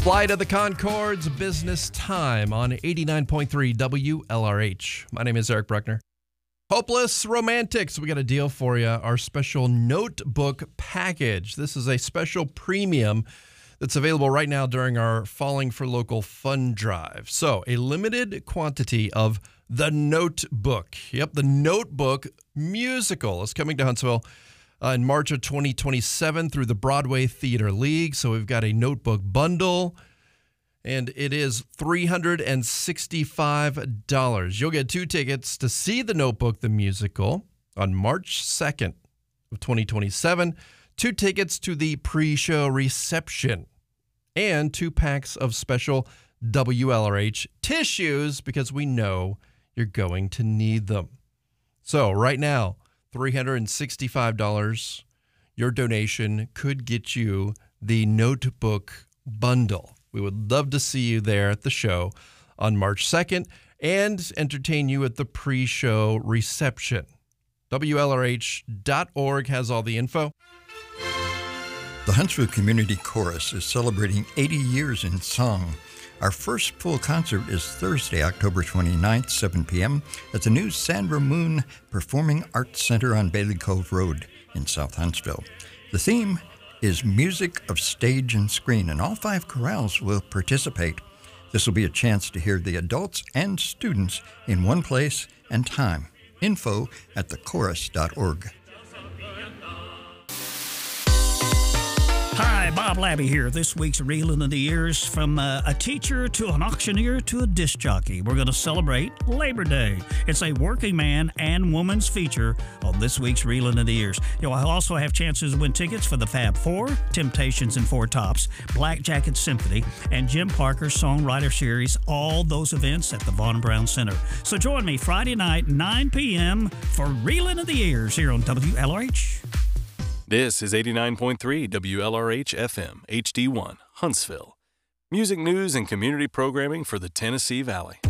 Flight of the Conchords, business time on 89.3 WLRH. My name is Eric Bruckner. Hopeless Romantics, we got a deal for you. Our special notebook package. This is a special premium that's available right now during our Falling for Local fund drive. So, a limited quantity of The Notebook. Yep, The Notebook musical is coming to Huntsville in March of 2027 through the Broadway Theater League. So we've got a notebook bundle, and it is $365. You'll get 2 tickets to see The Notebook, the musical, on March 2nd of 2027, 2 tickets to the pre-show reception, and 2 packs of special WLRH tissues because we know you're going to need them. So right now, $365. Your donation could get you the notebook bundle. We would love to see you there at the show on March 2nd and entertain you at the pre-show reception. WLRH.org has all the info. The Huntsville Community Chorus is celebrating 80 years in song. Our first full concert is Thursday, October 29th, 7 p.m. at the new Sandra Moon Performing Arts Center on Bailey Cove Road in South Huntsville. The theme is Music of Stage and Screen, and all 5 chorales will participate. This will be a chance to hear the adults and students in one place and time. Info at thechorus.org. Hi, Bob Labby here. This week's Reeling in the Years, from a teacher to an auctioneer to a disc jockey. We're going to celebrate Labor Day. It's a working man and woman's feature on this week's Reeling in the Years. You'll also have chances to win tickets for the Fab Four, Temptations and Four Tops, Black Jacket Symphony, and Jim Parker's Songwriter Series. All those events at the Von Braun Center. So join me Friday night, 9 p.m. for Reeling in the Years here on WLRH. This is 89.3 WLRH FM HD1, Huntsville. Music news and community programming for the Tennessee Valley.